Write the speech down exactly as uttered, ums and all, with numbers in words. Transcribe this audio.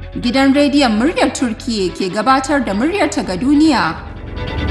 Gidan rediyon muryar Turkiyya ke gabatar da muryarta ga duniya.